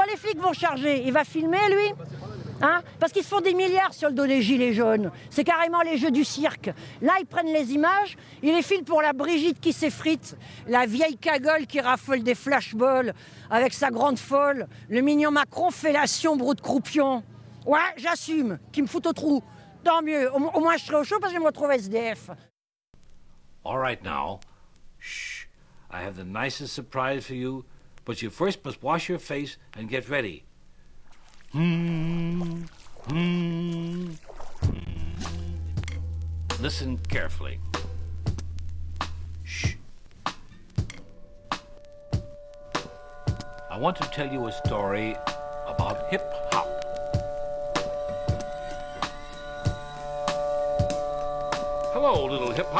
les flics vont charger, il va filmer, lui, hein? Parce qu'ils se font des milliards sur le dos des gilets jaunes. C'est carrément les jeux du cirque. Là, ils prennent les images, ils les filment pour la Brigitte qui s'effrite, la vieille cagole qui raffole des flashballs avec sa grande folle, le mignon Macron fellation brou de croupion. Ouais, j'assume, qui me fout au trou. Tant mieux, au moins je serai au chaud parce que je me retrouve SDF. All right now. Shh. I have the nicest surprise for you, but you first must wash your face and get ready. Listen carefully. Shh. I want to tell you a story about hip-hop. Hello, little hip-hop.